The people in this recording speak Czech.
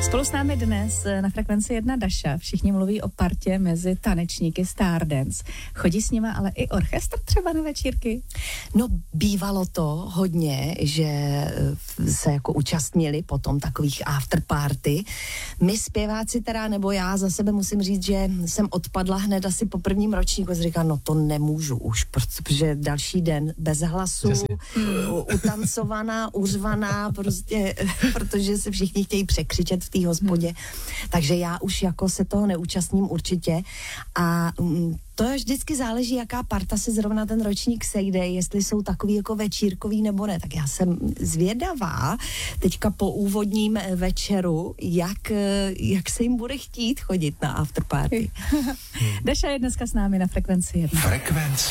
Spolu s námi dnes na Frekvenci 1 Daša. Všichni mluví o partě mezi tanečníky Stardance. Chodí s nima ale i orchestr třeba na večírky? No, bývalo to hodně, že se jako účastnili potom takových afterparty. My zpěváci teda, nebo já za sebe musím říct, že jsem odpadla hned asi po prvním ročníku. Jsem říkala, no to nemůžu už, protože další den bez hlasu, utancovaná, uřvaná, prostě, protože se všichni chtějí překřičet v té hospodě. Takže já už jako se toho neúčastním určitě. A to vždycky záleží, jaká parta se zrovna ten ročník sejde, jestli jsou takový jako večírkový nebo ne. Tak já jsem zvědavá teďka po úvodním večeru, jak se jim bude chtít chodit na afterparty. Daša je dneska s námi na Frekvenci 1. Frekvence